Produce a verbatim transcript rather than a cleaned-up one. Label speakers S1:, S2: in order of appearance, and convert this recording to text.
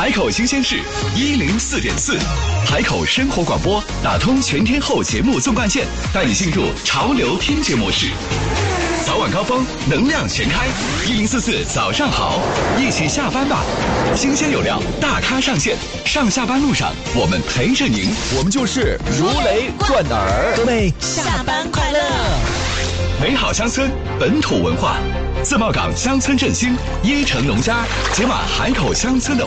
S1: 海口新鲜事一零四点四，海口生活广播打通全天候节目纵贯线，带你进入潮流听觉模式。早晚高峰，能量全开，一零四四早上好，一起下班吧。新鲜有料，大咖上线，上下班路上我们陪着您，
S2: 我们就是如雷贯耳。
S3: 各位下班快乐！
S1: 美好乡村，本土文化，自贸港乡村振兴，椰城农家，解码海口乡村的